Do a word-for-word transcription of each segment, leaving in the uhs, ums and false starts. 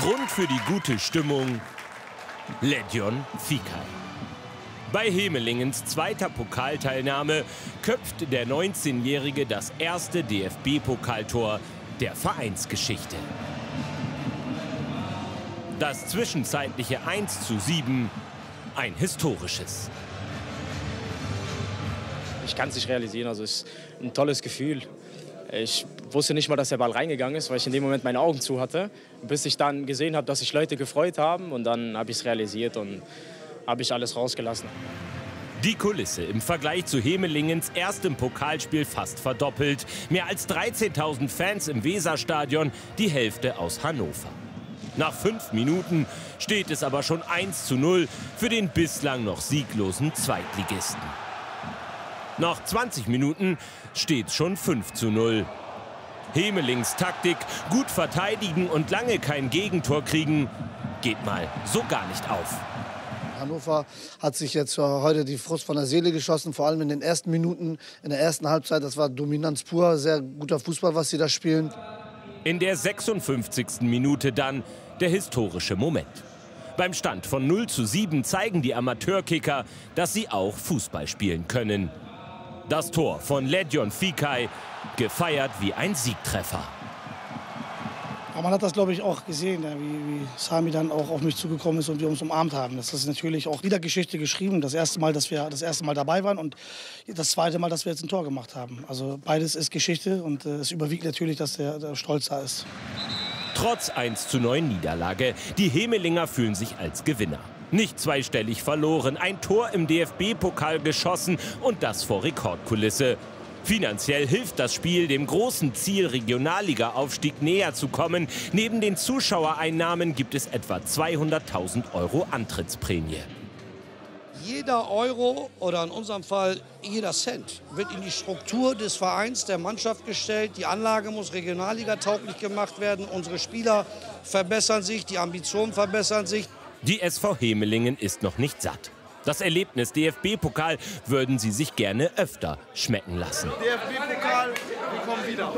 Grund für die gute Stimmung: Ledjon Fikai. Bei Hemelingens zweiter Pokalteilnahme köpft der neunzehnjährige das erste D F B-Pokaltor der Vereinsgeschichte. Das zwischenzeitliche eins zu sieben, ein historisches. Ich kann es nicht realisieren, also es ist ein tolles Gefühl. Ich wusste nicht mal, dass der Ball reingegangen ist, weil ich in dem Moment meine Augen zu hatte. Bis ich dann gesehen habe, dass sich Leute gefreut haben, und dann habe ich es realisiert und habe ich alles rausgelassen. Die Kulisse im Vergleich zu Hemelingens erstem Pokalspiel fast verdoppelt. Mehr als dreizehntausend Fans im Weserstadion, die Hälfte aus Hannover. Nach fünf Minuten steht es aber schon eins zu null für den bislang noch sieglosen Zweitligisten. Nach zwanzig Minuten steht es schon fünf zu null. Hemelings Taktik, gut verteidigen und lange kein Gegentor kriegen, geht mal so gar nicht auf. Hannover hat sich jetzt heute die Frust von der Seele geschossen, vor allem in den ersten Minuten, in der ersten Halbzeit. Das war Dominanz pur, sehr guter Fußball, was sie da spielen. In der sechsundfünfzigsten Minute dann der historische Moment. Beim Stand von null zu sieben zeigen die Amateurkicker, dass sie auch Fußball spielen können. Das Tor von Ledjon Fikai, gefeiert wie ein Siegtreffer. Aber man hat das, glaube ich, auch gesehen, ja, wie, wie Sami dann auch auf mich zugekommen ist und wir uns umarmt haben. Das ist natürlich auch wieder Geschichte geschrieben. Das erste Mal, dass wir das erste Mal dabei waren und das zweite Mal, dass wir jetzt ein Tor gemacht haben. Also beides ist Geschichte und äh, es überwiegt natürlich, dass der, der Stolz da ist. Trotz eins zu neun Niederlage, die Hemelinger fühlen sich als Gewinner. Nicht zweistellig verloren, ein Tor im D F B-Pokal geschossen und das vor Rekordkulisse. Finanziell hilft das Spiel, dem großen Ziel Regionalliga-Aufstieg näher zu kommen. Neben den Zuschauereinnahmen gibt es etwa zweihunderttausend Euro Antrittsprämie. Jeder Euro oder in unserem Fall jeder Cent wird in die Struktur des Vereins, der Mannschaft gestellt. Die Anlage muss Regionalliga-tauglich gemacht werden. Unsere Spieler verbessern sich, die Ambitionen verbessern sich. Die S V Hemelingen ist noch nicht satt. Das Erlebnis D F B-Pokal würden sie sich gerne öfter schmecken lassen. D F B-Pokal, wir kommen wieder.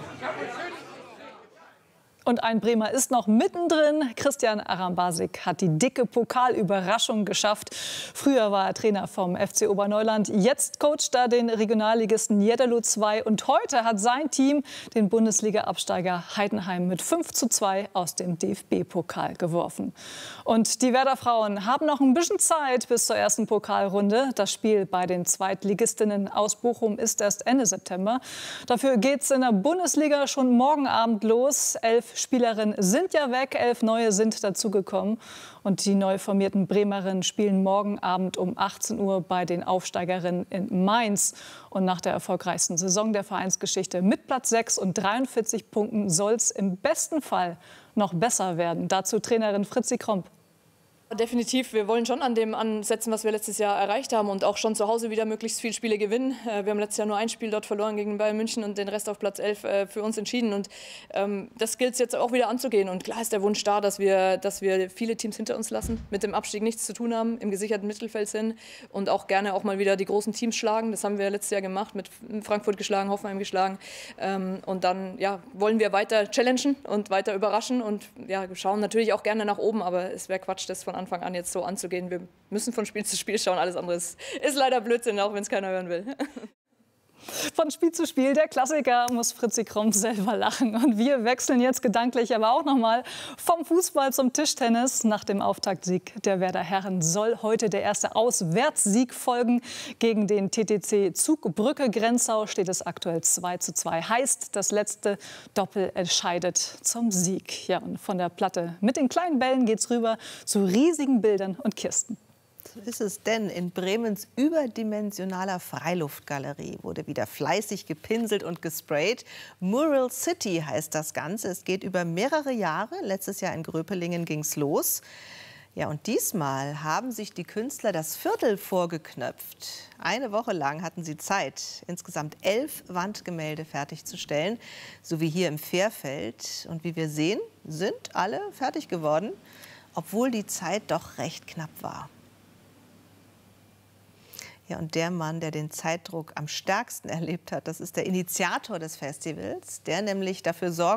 Und ein Bremer ist noch mittendrin. Christian Arambasik hat die dicke Pokalüberraschung geschafft. Früher war er Trainer vom F C Oberneuland. Jetzt coacht er den Regionalligisten Jeddelo zwei. Und heute hat sein Team den Bundesliga-Absteiger Heidenheim mit fünf zu zwei aus dem D F B-Pokal geworfen. Und die Werder Frauen haben noch ein bisschen Zeit bis zur ersten Pokalrunde. Das Spiel bei den Zweitligistinnen aus Bochum ist erst Ende September. Dafür geht es in der Bundesliga schon morgen Abend los. Elf Spielerinnen sind ja weg, elf neue sind dazugekommen. Und die neu formierten Bremerinnen spielen morgen Abend um achtzehn Uhr bei den Aufsteigerinnen in Mainz. Und nach der erfolgreichsten Saison der Vereinsgeschichte mit Platz sechs und dreiundvierzig Punkten soll es im besten Fall noch besser werden. Dazu Trainerin Fritzi Kromp. Definitiv, wir wollen schon an dem ansetzen, was wir letztes Jahr erreicht haben und auch schon zu Hause wieder möglichst viele Spiele gewinnen. Wir haben letztes Jahr nur ein Spiel dort verloren gegen Bayern München und den Rest auf Platz elf für uns entschieden. Und ähm, das gilt es jetzt auch wieder anzugehen. Und klar ist der Wunsch da, dass wir, dass wir viele Teams hinter uns lassen, mit dem Abstieg nichts zu tun haben, im gesicherten Mittelfeld sind und auch gerne auch mal wieder die großen Teams schlagen. Das haben wir letztes Jahr gemacht, mit Frankfurt geschlagen, Hoffenheim geschlagen. Ähm, und dann ja, wollen wir weiter challengen und weiter überraschen und ja, schauen natürlich auch gerne nach oben, aber es wäre Quatsch, das von Anfang an jetzt so anzugehen. Wir müssen von Spiel zu Spiel schauen. Alles andere ist, ist leider Blödsinn, auch wenn es keiner hören will. Von Spiel zu Spiel, der Klassiker, muss Fritzi Kromp selber lachen. Und wir wechseln jetzt gedanklich aber auch noch mal vom Fußball zum Tischtennis. Nach dem Auftaktsieg der Werder Herren soll heute der erste Auswärtssieg folgen. Gegen den T T C Zugbrücke Grenzau steht es aktuell zwei zu zwei. Heißt, das letzte Doppel entscheidet zum Sieg. Ja, und von der Platte mit den kleinen Bällen geht's rüber zu riesigen Bildern und Kisten. So ist es denn. In Bremens überdimensionaler Freiluftgalerie wurde wieder fleißig gepinselt und gesprayt. Mural City heißt das Ganze. Es geht über mehrere Jahre. Letztes Jahr in Gröpelingen ging es los. Ja, und diesmal haben sich die Künstler das Viertel vorgeknöpft. Eine Woche lang hatten sie Zeit, insgesamt elf Wandgemälde fertigzustellen, so wie hier im Fährfeld. Und wie wir sehen, sind alle fertig geworden, obwohl die Zeit doch recht knapp war. Ja, und der Mann, der den Zeitdruck am stärksten erlebt hat, das ist der Initiator des Festivals, der nämlich dafür sorgt,